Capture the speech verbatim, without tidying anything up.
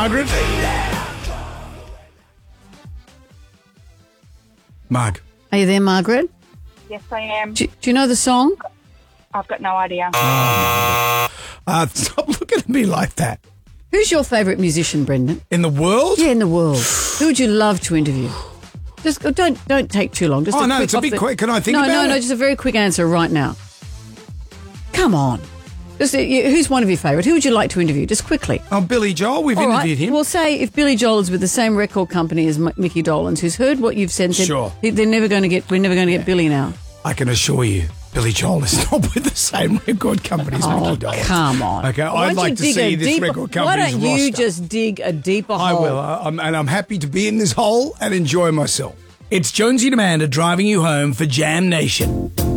Margaret? Marg. Are you there, Margaret? Yes, I am. Do, do you know the song? I've got no idea. Uh, stop looking at me like that. Who's your favourite musician, Brendan? In the world? Yeah, in the world. Who would you love to interview? Just don't don't take too long. Just Oh, a no, quick it's a off big the- quick. Can I think no, about no, it? No, no, just a very quick answer right now. Come on. Just, uh, you- who's one of your favourite? Who would you like to interview? Just quickly. Oh, Billy Joel. We've All interviewed right. him. Well, say if Billy Joel is with the same record company as M- Mickey Dolenz, who's heard what you've said, and said, Sure. "They- they're never going to get. We're never going to get Billy now. I can assure you, Billy Joel is not with the same record company as Oh, Mickey Dolenz. come on. Okay, Why I'd don't like you to dig see a this deeper- record Why company's don't you roster. just dig a deeper I hole? will, I- I'm, and I'm happy to be in this hole and enjoy myself. It's Jonesy and Amanda driving you home for Jam Nation.